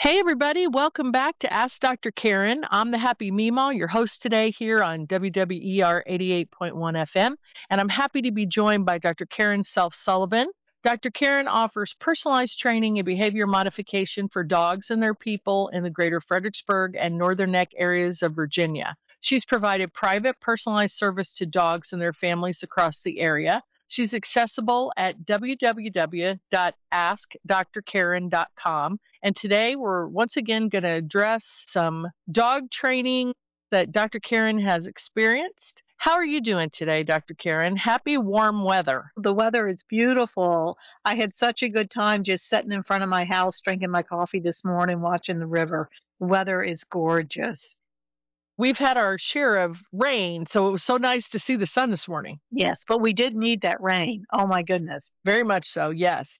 Hey, everybody, welcome back to Ask Dr. Karen. I'm the Happy Meemaw, your host today here on WWER 88.1 FM, and I'm happy to be joined by Dr. Karen Self-Sullivan. Dr. Karen offers personalized training and behavior modification for dogs and their people in the greater Fredericksburg and Northern Neck areas of Virginia. She's provided private personalized service to dogs and their families across the area. She's accessible at www.askdrkaren.com. And today we're once again going to address some dog training that Dr. Karen has experienced. How are you doing today, Dr. Karen? Happy warm weather. The weather is beautiful. I had such a good time just sitting in front of my house, drinking my coffee this morning, watching the river. The weather is gorgeous. We've had our share of rain, so it was so nice to see the sun this morning. Yes, but we did need that rain. Oh, my goodness. Very much so, yes.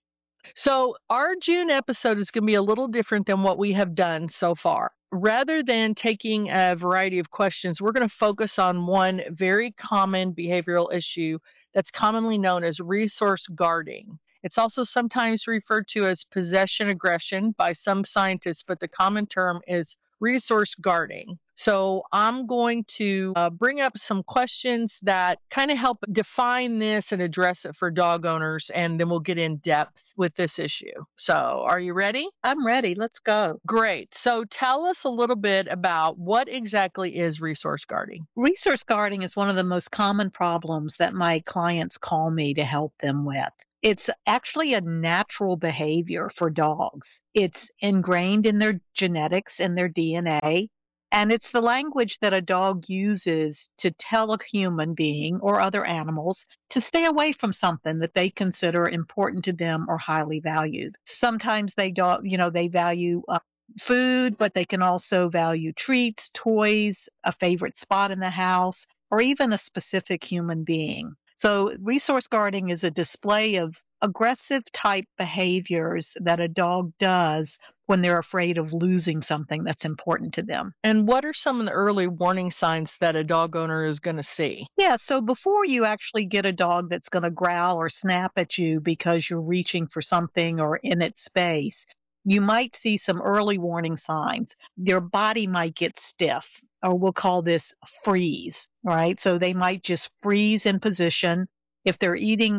So our June episode is going to be a little different than what we have done so far. Rather than taking a variety of questions, we're going to focus on one very common behavioral issue that's commonly known as resource guarding. It's also sometimes referred to as possession aggression by some scientists, but the common term is resource guarding. So I'm going to bring up some questions that kind of help define this and address it for dog owners, and then we'll get in depth with this issue. So are you ready? I'm ready. Let's go. Great. So tell us a little bit about what exactly is resource guarding. Resource guarding is one of the most common problems that my clients call me to help them with. It's actually a natural behavior for dogs. It's ingrained in their genetics and their DNA. And it's the language that a dog uses to tell a human being or other animals to stay away from something that they consider important to them or highly valued. Sometimes they value food, but they can also value treats, toys, a favorite spot in the house, or even a specific human being. So resource guarding is a display of aggressive type behaviors that a dog does when they're afraid of losing something that's important to them. And what are some of the early warning signs that a dog owner is going to see? Yeah, so before you actually get a dog that's going to growl or snap at you because you're reaching for something or in its space, you might see some early warning signs. Their body might get stiff, or we'll call this freeze, right? So they might just freeze in position. If they're eating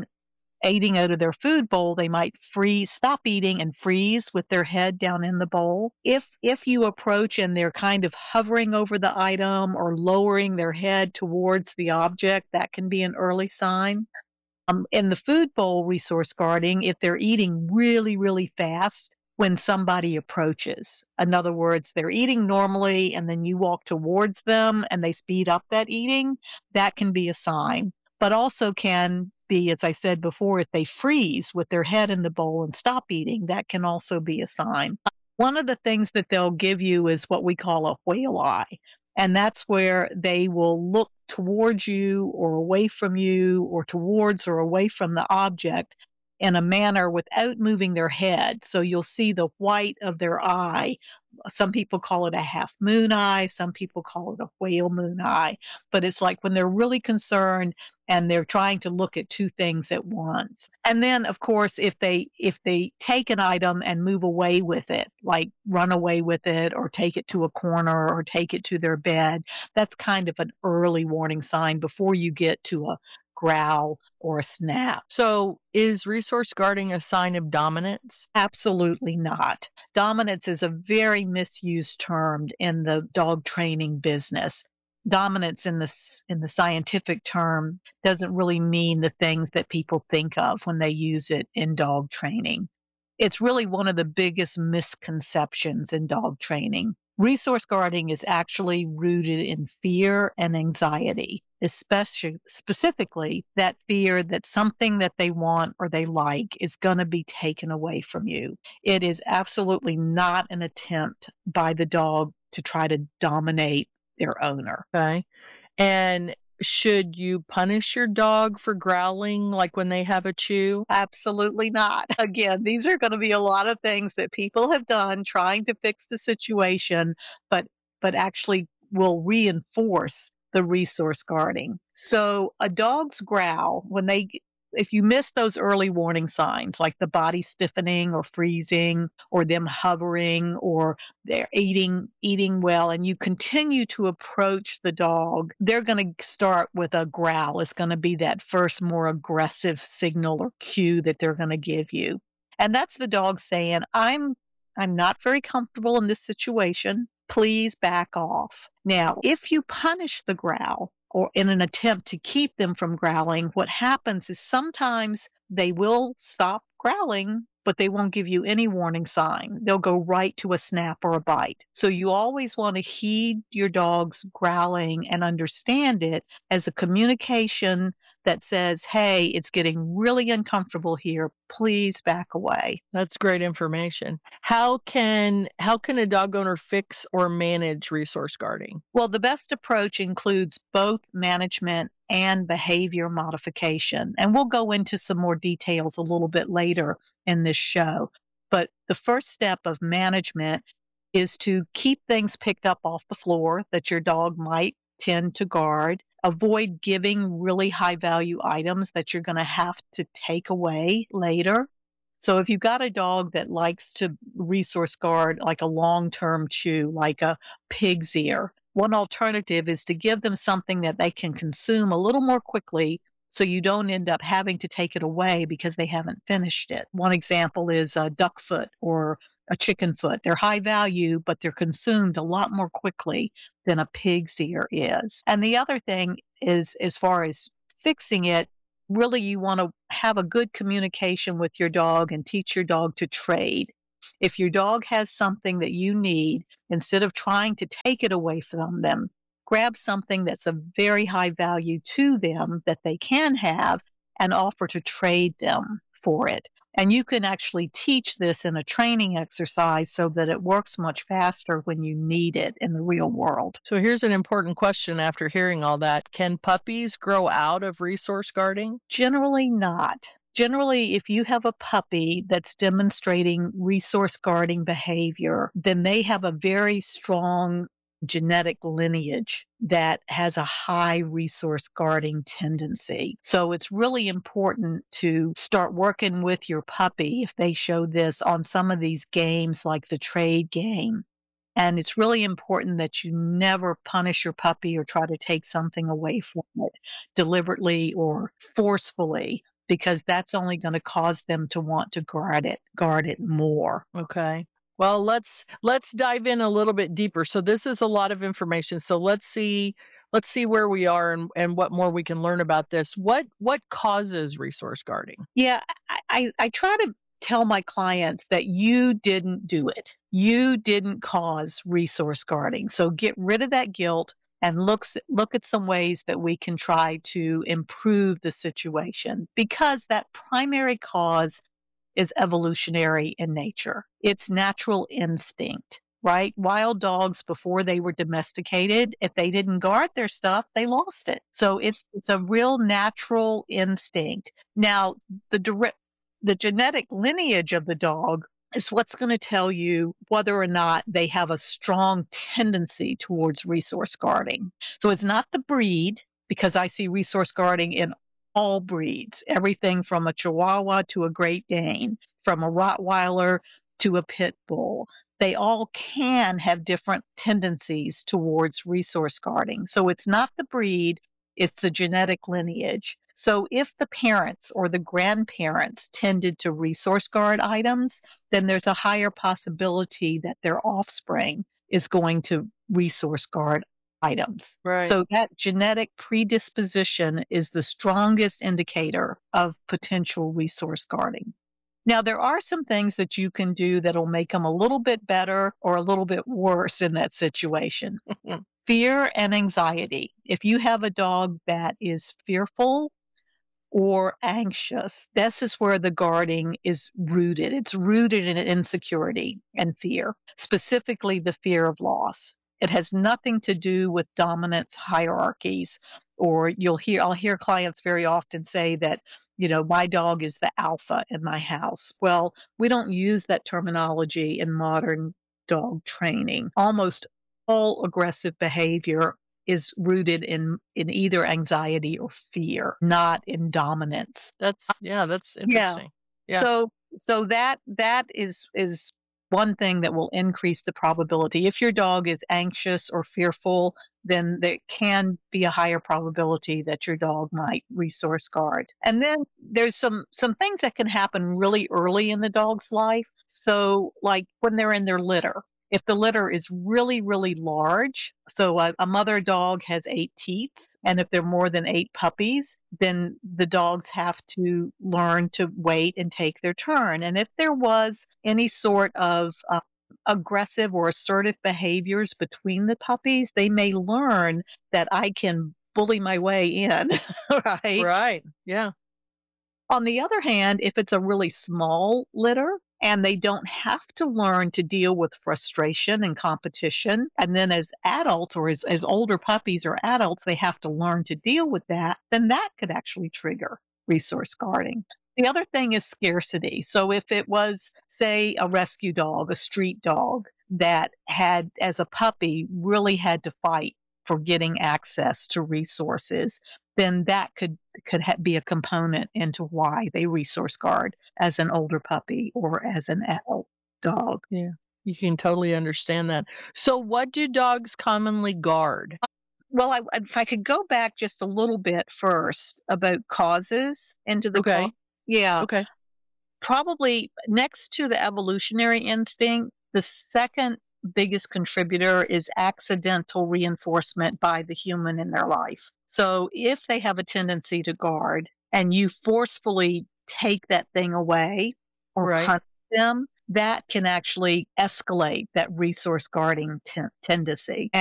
out of their food bowl, they might stop eating and freeze with their head down in the bowl. If you approach and they're kind of hovering over the item or lowering their head towards the object, that can be an early sign. In the food bowl resource guarding, if they're eating really, really fast when somebody approaches. In other words, they're eating normally and then you walk towards them and they speed up that eating, that can be a sign. But also can be, as I said before, if they freeze with their head in the bowl and stop eating, that can also be a sign. One of the things that they'll give you is what we call a whale eye. And that's where they will look towards you or away from you or towards or away from the object in a manner without moving their head. So you'll see the white of their eye. Some people call it a half moon eye. Some people call it a whale moon eye. But it's like when they're really concerned and they're trying to look at two things at once. And then, of course, if they take an item and move away with it, like run away with it or take it to a corner or take it to their bed, that's kind of an early warning sign before you get to a growl or a snap. So is resource guarding a sign of dominance? Absolutely not. Dominance is a very misused term in the dog training business. Dominance in the scientific term doesn't really mean the things that people think of when they use it in dog training. It's really one of the biggest misconceptions in dog training. Resource guarding is actually rooted in fear and anxiety, specifically that fear that something that they want or they like is going to be taken away from you. It is absolutely not an attempt by the dog to try to dominate their owner. Okay. And should you punish your dog for growling like when they have a chew? Absolutely not. Again, these are going to be a lot of things that people have done trying to fix the situation, but actually will reinforce the resource guarding. So a dog's growl, when they If you miss those early warning signs, like the body stiffening or freezing or them hovering or they're eating well, and you continue to approach the dog, they're going to start with a growl. It's going to be that first more aggressive signal or cue that they're going to give you. And that's the dog saying, I'm not very comfortable in this situation. Please back off. Now, if you punish the growl, or in an attempt to keep them from growling, what happens is sometimes they will stop growling, but they won't give you any warning sign. They'll go right to a snap or a bite. So you always want to heed your dog's growling and understand it as a communication that says, hey, it's getting really uncomfortable here. Please back away. That's great information. How can a dog owner fix or manage resource guarding? Well, the best approach includes both management and behavior modification. And we'll go into some more details a little bit later in this show. But the first step of management is to keep things picked up off the floor that your dog might tend to guard. Avoid giving really high value items that you're going to have to take away later. So if you've got a dog that likes to resource guard like a long-term chew, like a pig's ear, one alternative is to give them something that they can consume a little more quickly so you don't end up having to take it away because they haven't finished it. One example is a duck foot or a chicken foot. They're high value, but they're consumed a lot more quickly than a pig's ear is. And the other thing is, as far as fixing it, really you want to have a good communication with your dog and teach your dog to trade. If your dog has something that you need, instead of trying to take it away from them, grab something that's of very high value to them that they can have and offer to trade them for it. And you can actually teach this in a training exercise so that it works much faster when you need it in the real world. So here's an important question after hearing all that. Can puppies grow out of resource guarding? Generally not. Generally, if you have a puppy that's demonstrating resource guarding behavior, then they have a very strong genetic lineage that has a high resource guarding tendency. So it's really important to start working with your puppy if they show this on some of these games like the trade game. And it's really important that you never punish your puppy or try to take something away from it deliberately or forcefully, because that's only going to cause them to want to guard it more. Okay. Well, let's dive in a little bit deeper. So this is a lot of information. So let's see where we are and what more we can learn about this. What causes resource guarding? Yeah, I try to tell my clients that you didn't do it. You didn't cause resource guarding. So get rid of that guilt and look at some ways that we can try to improve the situation, because that primary cause is evolutionary in nature. It's natural instinct, right? Wild dogs, before they were domesticated, if they didn't guard their stuff, they lost it. So it's a real natural instinct. Now, the genetic lineage of the dog is what's going to tell you whether or not they have a strong tendency towards resource guarding. So it's not the breed, because I see resource guarding in all breeds, everything from a Chihuahua to a Great Dane, from a Rottweiler to a Pit Bull. They all can have different tendencies towards resource guarding. So it's not the breed, it's the genetic lineage. So if the parents or the grandparents tended to resource guard items, then there's a higher possibility that their offspring is going to resource guard items. Right. So that genetic predisposition is the strongest indicator of potential resource guarding. Now, there are some things that you can do that'll make them a little bit better or a little bit worse in that situation. Fear and anxiety. If you have a dog that is fearful or anxious, this is where the guarding is rooted. It's rooted in insecurity and fear, specifically the fear of loss. It has nothing to do with dominance hierarchies, or I'll hear clients very often say that, my dog is the alpha in my house. Well, we don't use that terminology in modern dog training. Almost all aggressive behavior is rooted in either anxiety or fear, not in dominance. That's Yeah. interesting. Yeah. So that is one thing that will increase the probability. If your dog is anxious or fearful, then there can be a higher probability that your dog might resource guard. And then there's some things that can happen really early in the dog's life. So like when they're in their litter. If the litter is really, really large, so a mother dog has 8 teats, and if there are more than 8 puppies, then the dogs have to learn to wait and take their turn. And if there was any sort of aggressive or assertive behaviors between the puppies, they may learn that I can bully my way in, right? Right. Yeah. On the other hand, if it's a really small litter and they don't have to learn to deal with frustration and competition, and then as adults or as older puppies or adults, they have to learn to deal with that, then that could actually trigger resource guarding. The other thing is scarcity. So if it was, say, a rescue dog, a street dog that had, as a puppy, really had to fight for getting access to resources, then that could be a component into why they resource guard as an older puppy or as an adult dog. Yeah. You can totally understand that. So what do dogs commonly guard? Well, if I could go back just a little bit first about causes into the Okay. yeah, Okay. probably next to the evolutionary instinct, the second biggest contributor is accidental reinforcement by the human in their life. So if they have a tendency to guard and you forcefully take that thing away or Right. punish them, that can actually escalate that resource guarding tendency.